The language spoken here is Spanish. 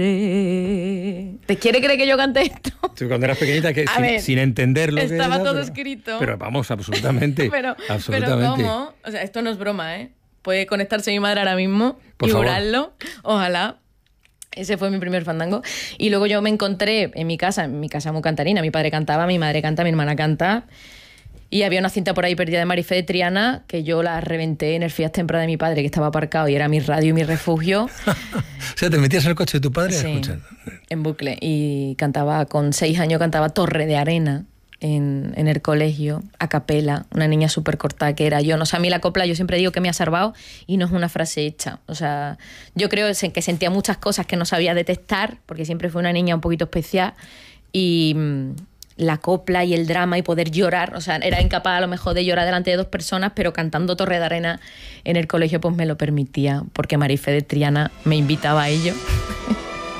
¿Te quiere creer que yo cante esto? Tú cuando eras pequeñita, que sin entenderlo. Estaba que era, todo escrito. Pero vamos, absolutamente. Pero ¿cómo? O sea, esto no es broma, ¿eh? Puede conectarse mi madre ahora mismo y jurarlo. Ojalá. Ese fue mi primer fandango. Y luego yo me encontré en mi casa muy cantarina. Mi padre cantaba, mi madre canta, mi hermana canta. Y había una cinta por ahí perdida de Marifé de Triana que yo la reventé en el Fiat Tempra de mi padre, que estaba aparcado y era mi radio y mi refugio. O sea, ¿te metías en el coche de tu padre a escuchar? En bucle. Y cantaba, con 6 años cantaba Torre de Arena en el colegio, a capela, una niña súper cortada que era yo. No sé, a mí la copla yo siempre digo que me ha salvado y no es una frase hecha. O sea, yo creo que sentía muchas cosas que no sabía detectar, porque siempre fui una niña un poquito especial y... la copla y el drama y poder llorar, o sea, era incapaz a lo mejor de llorar delante de 2 personas, pero cantando Torre de Arena en el colegio pues me lo permitía, porque Marifé de Triana me invitaba a ello.